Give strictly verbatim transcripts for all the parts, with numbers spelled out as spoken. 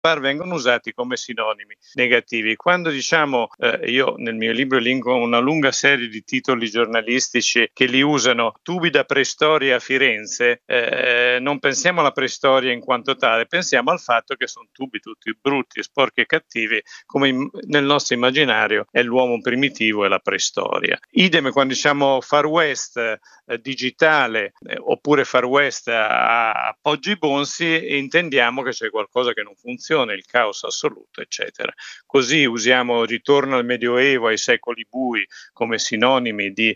vengono usati come sinonimi negativi. Quando diciamo, eh, io nel mio libro elenco una lunga serie di titoli giornalistici che li usano, tubi da preistoria a Firenze, eh, non pensiamo alla preistoria in quanto tale, pensiamo al fatto che sono tubi tutti brutti, sporchi e cattivi, come in, nel nostro immaginario è l'uomo primitivo e la preistoria. Idem quando diciamo Far West eh, digitale eh, oppure Far West a, a Poggi Bonsi, intendiamo che c'è qualcosa che non funziona, il caos assoluto, eccetera. Così usiamo ritorno al Medioevo, ai secoli bui, come sinonimi di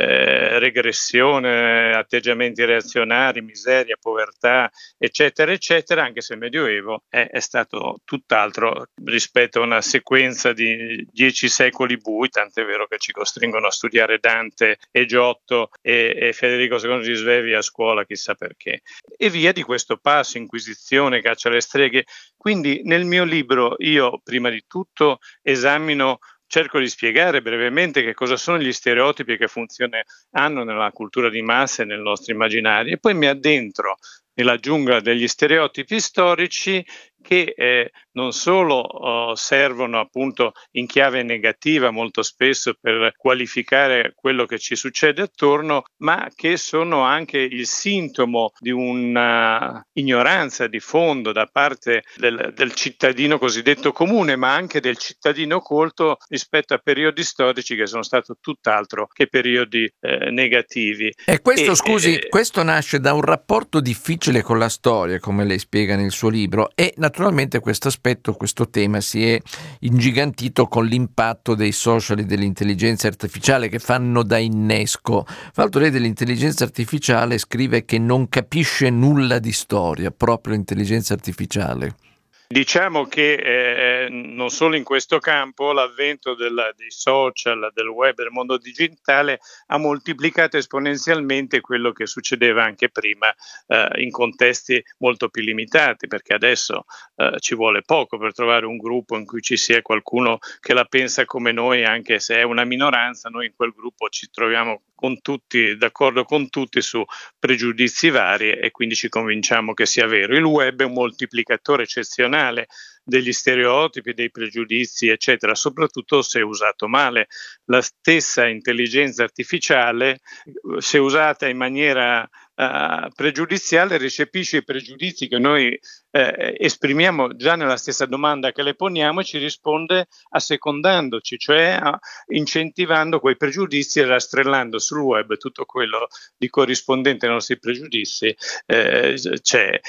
eh, regressione, atteggiamenti reazionari, miseria, povertà, eccetera, eccetera, anche se il Medioevo è, è stato tutt'altro rispetto a una sequenza di dieci secoli bui, tant'è vero che ci costringono a studiare Dante e Giotto e, e Federico secondo di Svevi a scuola, chissà perché. E via di questo passo, Inquisizione, caccia alle streghe. Quindi nel mio libro io prima di tutto esamino, cerco di spiegare brevemente che cosa sono gli stereotipi e che funzione hanno nella cultura di massa e nel nostro immaginario, e poi mi addentro nella giungla degli stereotipi storici che eh, non solo oh, servono appunto in chiave negativa molto spesso per qualificare quello che ci succede attorno, ma che sono anche il sintomo di una ignoranza di fondo da parte del, del cittadino cosiddetto comune, ma anche del cittadino colto rispetto a periodi storici che sono stati tutt'altro che periodi eh, negativi. E questo, e, scusi, eh, questo nasce da un rapporto difficile con la storia, come lei spiega nel suo libro, e naturalmente questo aspetto, questo tema si è ingigantito con l'impatto dei social e dell'intelligenza artificiale che fanno da innesco. Fra l'altro lei dell'intelligenza artificiale scrive che non capisce nulla di storia, proprio l'intelligenza artificiale. Diciamo che eh, non solo in questo campo l'avvento della, dei social, del web, del mondo digitale ha moltiplicato esponenzialmente quello che succedeva anche prima eh, in contesti molto più limitati, perché adesso eh, ci vuole poco per trovare un gruppo in cui ci sia qualcuno che la pensa come noi, anche se è una minoranza. Noi in quel gruppo ci troviamo con tutti, d'accordo con tutti su pregiudizi vari, e quindi ci convinciamo che sia vero. Il web è un moltiplicatore eccezionale degli stereotipi, dei pregiudizi, eccetera, soprattutto se usato male. La stessa intelligenza artificiale, se usata in maniera uh, pregiudiziale, recepisce i pregiudizi che noi eh, esprimiamo già nella stessa domanda che le poniamo, e ci risponde assecondandoci, cioè uh, incentivando quei pregiudizi e rastrellando sul web tutto quello di corrispondente ai nostri pregiudizi eh, c'è.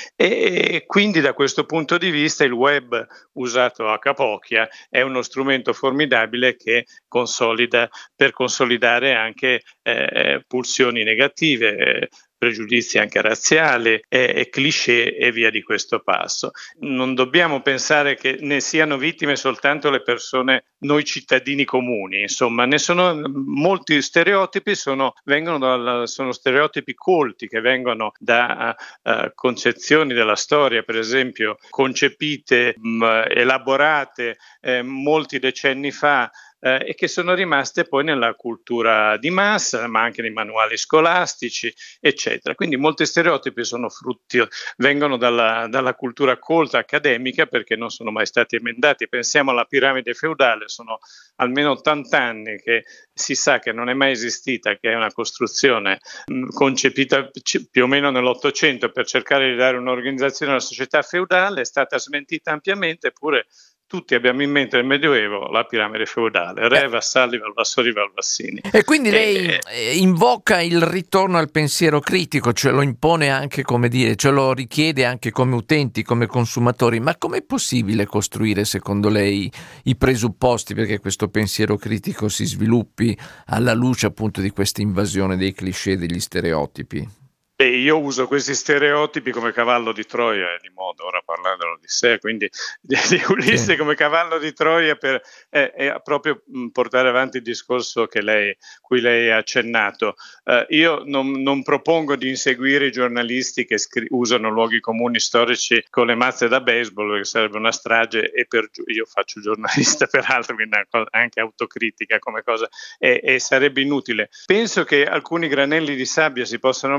E quindi da questo punto di vista il web usato a capocchia è uno strumento formidabile che consolida per consolidare anche eh, pulsioni negative, eh, pregiudizi anche razziali e, e cliché e via di questo passo. Non dobbiamo pensare che ne siano vittime soltanto le persone, noi cittadini comuni, insomma, ne sono molti stereotipi, sono, vengono dal, sono stereotipi colti che vengono da uh, concezioni della storia, per esempio, concepite, mh, elaborate eh, molti decenni fa, Eh, e che sono rimaste poi nella cultura di massa, ma anche nei manuali scolastici, eccetera. Quindi molti stereotipi sono frutti, vengono dalla, dalla cultura colta accademica, perché non sono mai stati emendati. Pensiamo alla piramide feudale, sono almeno ottanta anni che si sa che non è mai esistita, che è una costruzione mh, concepita c- più o meno nell'Ottocento per cercare di dare un'organizzazione alla società feudale, è stata smentita ampiamente, eppure tutti abbiamo in mente nel Medioevo la piramide feudale, re, vassalli, valvassori, valvassini. E quindi lei E, eh, invoca il ritorno al pensiero critico, ce lo impone anche, come dire, ce lo richiede anche come utenti, come consumatori, ma com'è possibile costruire secondo lei i presupposti perché questo pensiero critico si sviluppi alla luce appunto di questa invasione dei cliché, degli stereotipi? Beh, io uso questi stereotipi come cavallo di Troia, è di moda ora parlare dell'Odissea, quindi di, di Ulisse Sì. come cavallo di Troia per eh, eh, proprio mh, portare avanti il discorso che lei, cui lei ha accennato. Eh, io non, non propongo di inseguire i giornalisti che scri- usano luoghi comuni storici con le mazze da baseball, perché sarebbe una strage, e per giu- io faccio giornalista peraltro, quindi anche autocritica come cosa, e, e sarebbe inutile. Penso che alcuni granelli di sabbia si possano mettere nell'ingrediente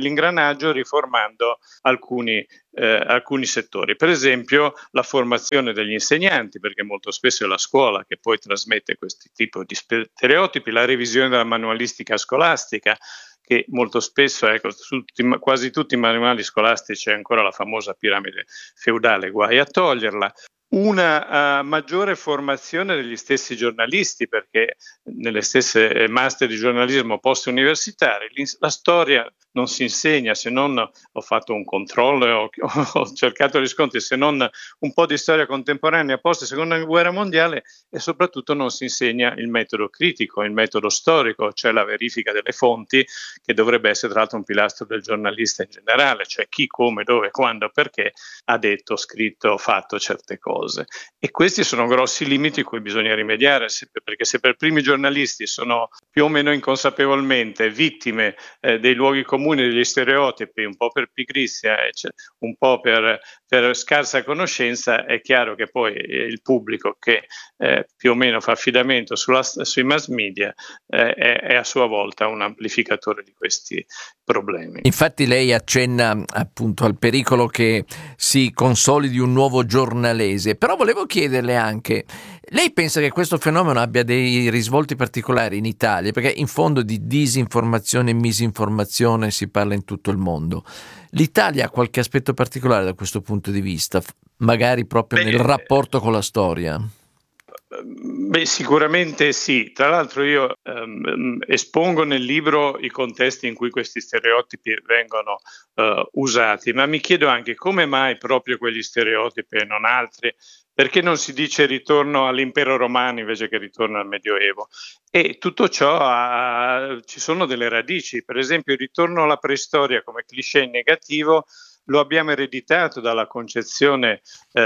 dell'ingranaggio riformando alcuni Eh, alcuni settori, per esempio la formazione degli insegnanti, perché molto spesso è la scuola che poi trasmette questi tipi di stereotipi, la revisione della manualistica scolastica, che molto spesso, ecco, su tutti, quasi tutti i manuali scolastici è ancora la famosa piramide feudale, guai a toglierla. Una uh, maggiore formazione degli stessi giornalisti, perché nelle stesse master di giornalismo post-universitari la storia non si insegna, se non ho fatto un controllo e ho, ho cercato riscontri, se non un po' di storia contemporanea post seconda guerra mondiale, e soprattutto non si insegna il metodo critico, il metodo storico, cioè la verifica delle fonti, che dovrebbe essere tra l'altro un pilastro del giornalista in generale, cioè chi, come, dove, quando, perché ha detto, scritto, fatto certe cose. E questi sono grossi limiti cui bisogna rimediare, perché se per primi giornalisti sono più o meno inconsapevolmente vittime eh, dei luoghi comuni, degli stereotipi, un po' per pigrizia, un po' per, per scarsa conoscenza, è chiaro che poi il pubblico che eh, più o meno fa affidamento sulla, sui mass media eh, è, è a sua volta un amplificatore di questi problemi. Infatti lei accenna appunto al pericolo che si consolidi un nuovo giornalese, però volevo chiederle anche, lei pensa che questo fenomeno abbia dei risvolti particolari in Italia? Perché in fondo di disinformazione e misinformazione si parla in tutto il mondo. L'Italia ha qualche aspetto particolare da questo punto di vista, magari proprio Beh, nel rapporto con la storia? Beh, sicuramente sì. Tra l'altro io ehm, espongo nel libro i contesti in cui questi stereotipi vengono eh, usati, ma mi chiedo anche come mai proprio quegli stereotipi e non altri, perché non si dice ritorno all'impero romano invece che ritorno al Medioevo. E tutto ciò ha, ci sono delle radici, per esempio il ritorno alla preistoria come cliché negativo lo abbiamo ereditato dalla concezione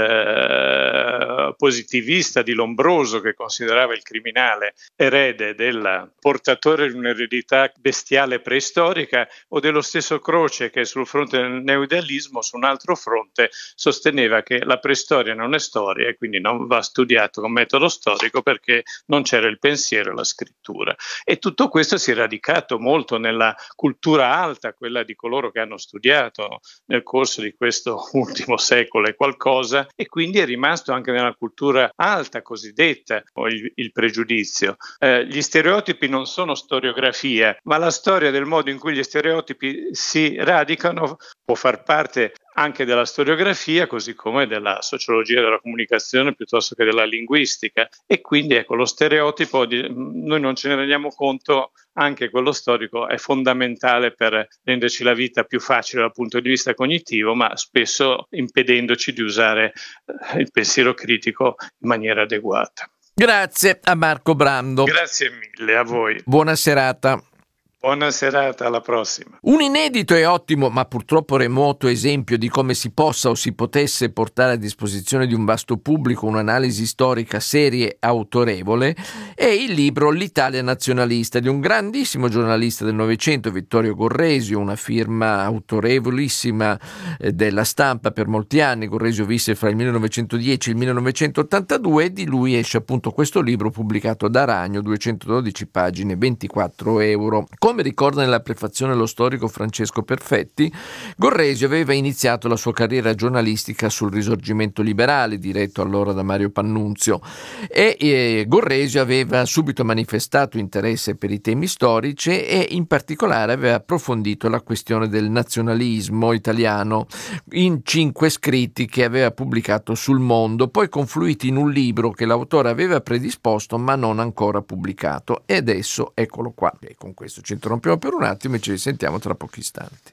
eh, positivista di Lombroso, che considerava il criminale erede del portatore di un'eredità bestiale preistorica, o dello stesso Croce, che sul fronte del neoidealismo, su un altro fronte, sosteneva che la preistoria non è storia e quindi non va studiato con metodo storico perché non c'era il pensiero e la scrittura. E tutto questo si è radicato molto nella cultura alta, quella di coloro che hanno studiato nel corso di questo ultimo secolo e qualcosa, e quindi è rimasto anche nella cultura alta cosiddetta il, il pregiudizio. Eh, gli stereotipi non sono storiografia, ma la storia del modo in cui gli stereotipi si radicano può far parte anche della storiografia, così come della sociologia della comunicazione piuttosto che della linguistica. E quindi ecco, lo stereotipo, noi non ce ne rendiamo conto, anche quello storico è fondamentale per renderci la vita più facile dal punto di vista cognitivo, ma spesso impedendoci di usare il pensiero critico in maniera adeguata. Grazie a Marco Brando. Grazie mille a voi. Buona serata. Buona serata, alla prossima. Un inedito e ottimo, ma purtroppo remoto esempio di come si possa o si potesse portare a disposizione di un vasto pubblico un'analisi storica seria e autorevole è il libro L'Italia nazionalista di un grandissimo giornalista del Novecento, Vittorio Gorresio, una firma autorevolissima della Stampa per molti anni. Gorresio visse fra il millenovecentodieci e il millenovecentottantadue e di lui esce appunto questo libro pubblicato da Ragno, duecentododici pagine, ventiquattro euro. Come ricorda nella prefazione lo storico Francesco Perfetti, Gorresio aveva iniziato la sua carriera giornalistica sul Risorgimento Liberale, diretto allora da Mario Pannunzio, e eh, Gorresio aveva subito manifestato interesse per i temi storici e in particolare aveva approfondito la questione del nazionalismo italiano in cinque scritti che aveva pubblicato sul Mondo, poi confluiti in un libro che l'autore aveva predisposto ma non ancora pubblicato. E adesso eccolo qua, e con questo ci interrompiamo per un attimo e ci risentiamo tra pochi istanti.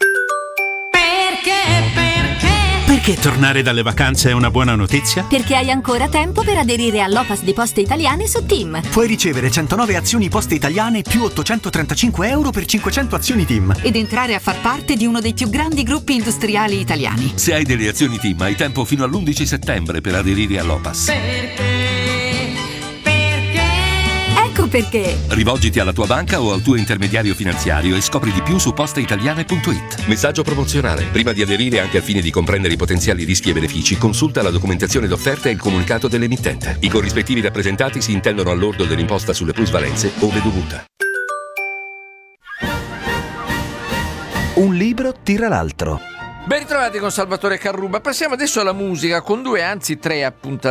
Perché? Perché? Perché tornare dalle vacanze è una buona notizia? Perché hai ancora tempo per aderire all'O P A S di Poste Italiane su TIM. Puoi ricevere centonove azioni Poste Italiane più ottocentotrentacinque euro per cinquecento azioni TIM. Ed entrare a far parte di uno dei più grandi gruppi industriali italiani. Se hai delle azioni TIM hai tempo fino all'undici settembre per aderire all'O P A S. Perché? Perché? Rivolgiti alla tua banca o al tuo intermediario finanziario e scopri di più su posteitaliane punto it. Messaggio promozionale. Prima di aderire, anche al fine di comprendere i potenziali rischi e benefici, consulta la documentazione d'offerta e il comunicato dell'emittente. I corrispettivi rappresentati si intendono al lordo dell'imposta sulle plusvalenze ove dovuta. Un libro tira l'altro. Ben ritrovati con Salvatore Carruba. Passiamo adesso alla musica con due, anzi tre appuntamenti